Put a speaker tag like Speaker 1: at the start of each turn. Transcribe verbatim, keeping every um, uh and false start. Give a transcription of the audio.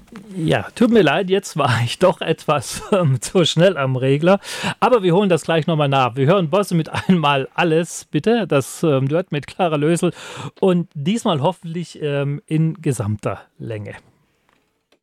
Speaker 1: Ja, tut mir leid, jetzt war ich doch etwas ähm, zu schnell am Regler. Aber wir holen das gleich nochmal nach. Wir hören Bosse mit einmal alles, bitte. Das ähm, Duett mit Clara Lösel. Und diesmal hoffentlich ähm, in gesamter Länge.